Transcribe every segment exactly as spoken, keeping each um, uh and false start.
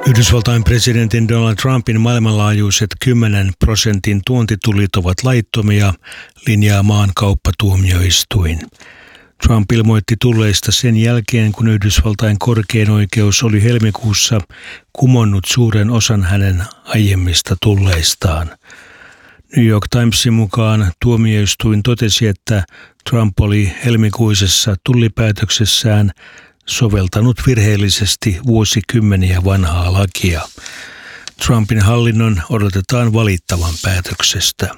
Yhdysvaltain presidentin Donald Trumpin maailmanlaajuiset kymmenen prosentin tuontitulit ovat laittomia, linjaa maan kauppatuomioistuin. Trump ilmoitti tulleista sen jälkeen, kun Yhdysvaltain korkein oikeus oli helmikuussa kumonnut suuren osan hänen aiemmista tulleistaan. New York Timesin mukaan tuomioistuin totesi, että Trump oli helmikuisessa tullipäätöksessään soveltanut virheellisesti vuosikymmeniä vanhaa lakia. Trumpin hallinnon odotetaan valittavan päätöksestä.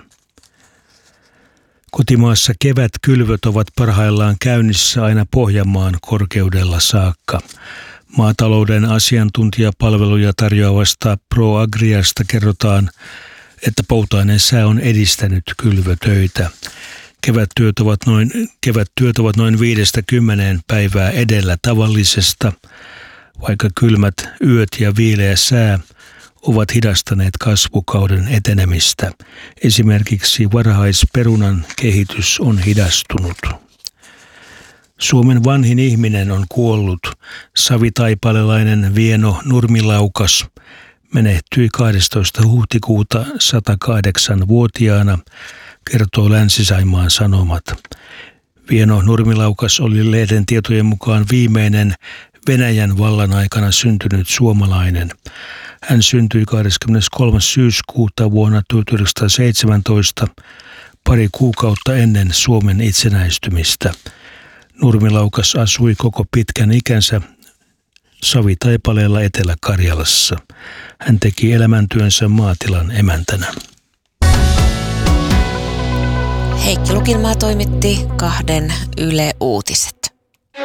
Kotimaassa kevätkylvöt ovat parhaillaan käynnissä aina Pohjanmaan korkeudella saakka. Maatalouden asiantuntijapalveluja tarjoavasta ProAgriasta kerrotaan, että polttoaineen sää on edistänyt kylvötöitä. Kevättyöt ovat noin, kevättyöt ovat noin viidestä kymmeneen päivää edellä tavallisesta, vaikka kylmät yöt ja viileä sää ovat hidastaneet kasvukauden etenemistä. Esimerkiksi varhaisperunan kehitys on hidastunut. Suomen vanhin ihminen on kuollut. Savitaipalelainen Vieno Nurmilaukas menehtyi kahdestoista huhtikuuta satakahdeksanvuotiaana, kertoo Länsi-Saimaan Sanomat. Vieno Nurmilaukas oli lehden tietojen mukaan viimeinen Venäjän vallan aikana syntynyt suomalainen. Hän syntyi kahdeskymmeneskolmas syyskuuta vuonna tuhatyhdeksänsataaseitsemäntoista, pari kuukautta ennen Suomen itsenäistymistä. Nurmilaukas asui koko pitkän ikänsä Savitaipaleella Etelä-Karjalassa. Hän teki elämäntyönsä maatilan emäntänä. Heikki Lukinmaa toimitti kahden Yle Uutiset.